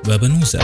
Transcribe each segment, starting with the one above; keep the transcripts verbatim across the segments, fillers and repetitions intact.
باب نوسة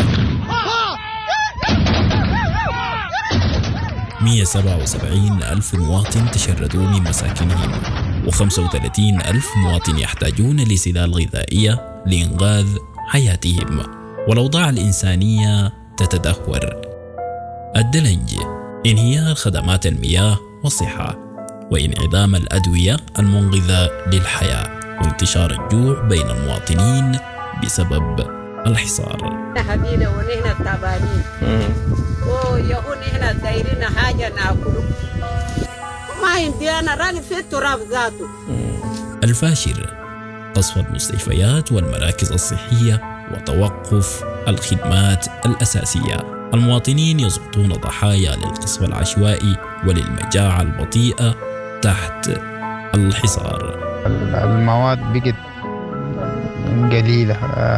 مئة وسبعة وسبعين ألف مواطن تشردوا من مساكنهم، وخمسة وثلاثين ألف مواطن يحتاجون لسلال غذائية لإنقاذ حياتهم، والأوضاع الإنسانية تتدهور. الدلنج، انهيار خدمات المياه والصحة، وانعدام الأدوية المنقذة للحياة، وانتشار الجوع بين المواطنين بسبب الحصار. هدينا ونحن التعبانين ويهون نحن دايرين حاجة ناكله وما عندي أنا راني في التراب ذاته. الفاشر، قصف المستشفيات والمراكز الصحية وتوقف الخدمات الأساسية. المواطنين يسقطون ضحايا للقصف العشوائي وللمجاعة البطيئة تحت الحصار. المواد بقت قليلة.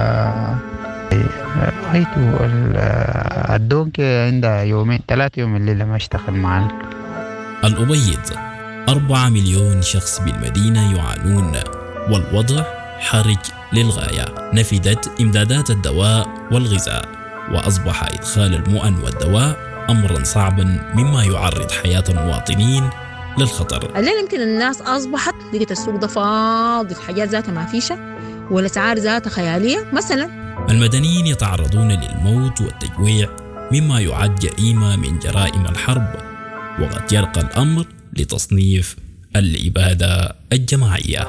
رأيته الدونك عندها يومين ثلاثة يوم الليلة ما اشتغل معنا. الأبيض، أربعة مليون شخص بالمدينة يعانون، والوضع حرج للغاية. نفدت إمدادات الدواء والغذاء، وأصبح إدخال المؤن والدواء أمرا صعبا مما يعرض حياة المواطنين للخطر. الليل يمكن الناس أصبحت لقيت السوق ده فاضي، الحاجات ذاتها ما فيشة والأسعار ذاتها خيالية. مثلا المدنيين يتعرضون للموت والتجويع مما يعد جريمة من جرائم الحرب، وقد يرقى الأمر لتصنيف الإبادة الجماعية.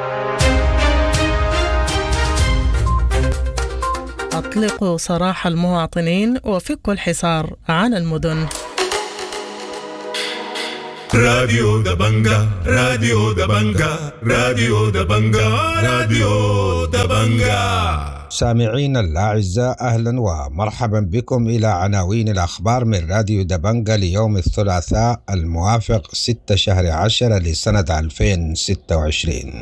أطلقوا سراح المواطنين وفكوا الحصار عن المدن. راديو دبنجا راديو دبنجا راديو دبنجا راديو دبنجا. سامعين الأعزاء، أهلا ومرحبا بكم إلى عناوين الأخبار من راديو دبنجا ليوم الثلاثاء الموافق ستة شهر عشرة لسنة ألفين وستة وعشرين.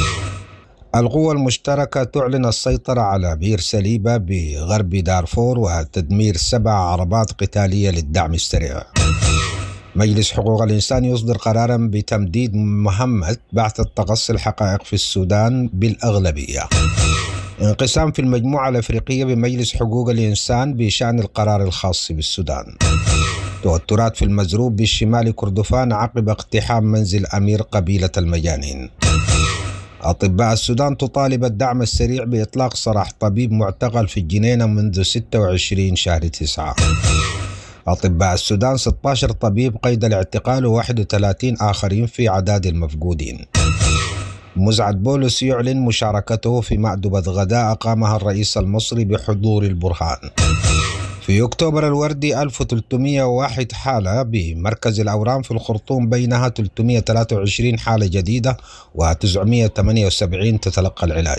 القوى المشتركة تعلن السيطرة على بير سليبة بغرب دارفور وتدمير سبع عربات قتالية للدعم السريع. مجلس حقوق الإنسان يصدر قراراً بتمديد مهمة بحث التقصي الحقائق في السودان بالأغلبية. انقسام في المجموعة الأفريقية بمجلس حقوق الإنسان بشأن القرار الخاص بالسودان. توترات في المزروب بالشمال كردفان عقب اقتحام منزل أمير قبيلة المجانين. أطباء السودان تطالب الدعم السريع بإطلاق سراح طبيب معتقل في الجنينة منذ ستة وعشرين شهر تسعة. أطباء السودان ستة عشر طبيب قيد الاعتقال وواحد وثلاثين آخرين في عداد المفقودين. مزعد بولس يعلن مشاركته في مأدبة غداء أقامها الرئيس المصري بحضور البرهان. في أكتوبر الوردي ألف وثلاثمئة وواحد حالة بمركز الأورام في الخرطوم، بينها ثلاثمئة وثلاثة وعشرين حالة جديدة وتسعمئة وثمانية وسبعين تتلقى العلاج.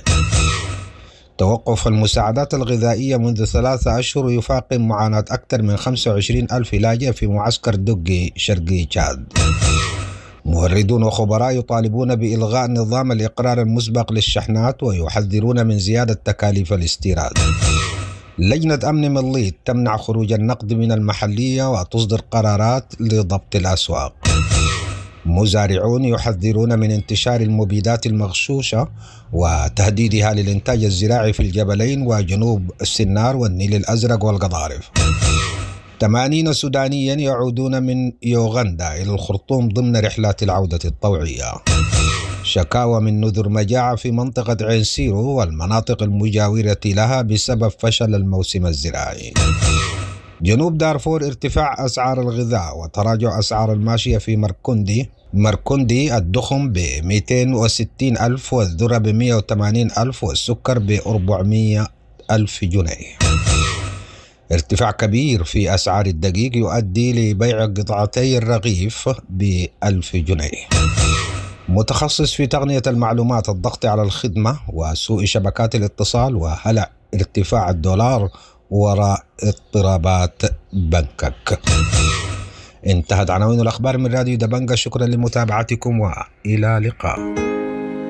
توقف المساعدات الغذائية منذ ثلاثة أشهر يفاقم معاناة أكثر من خمسة وعشرين ألف لاجئ في معسكر دقي شرقي تشاد. موردون وخبراء يطالبون بإلغاء نظام الإقرار المسبق للشحنات ويحذرون من زيادة تكاليف الاستيراد. لجنة أمن مليط تمنع خروج النقد من المحلية وتصدر قرارات لضبط الأسواق. مزارعون يحذرون من انتشار المبيدات المغشوشة وتهديدها للإنتاج الزراعي في الجبلين وجنوب السنار والنيل الأزرق والقضارف. ثمانين سودانيا يعودون من يوغندا إلى الخرطوم ضمن رحلات العودة الطوعية. شكاوى من نذر مجاعة في منطقة عين سيرو والمناطق المجاورة لها بسبب فشل الموسم الزراعي. جنوب دارفور ارتفاع أسعار الغذاء وتراجع أسعار الماشية في مركندي مركندي الدخم ب مئتين وستين ألف والذرة ب مئة وثمانين ألف والسكر ب أربعمئة ألف جنيه. ارتفاع كبير في أسعار الدقيق يؤدي لبيع قطعتي الرغيف بألف جنيه. متخصص في تقنية المعلومات الضغط على الخدمة وسوء شبكات الاتصال وهلع ارتفاع الدولار وراء اضطرابات بنكك. انتهت عناوين الأخبار من راديو دبنجا. شكرا لمتابعتكم وإلى اللقاء.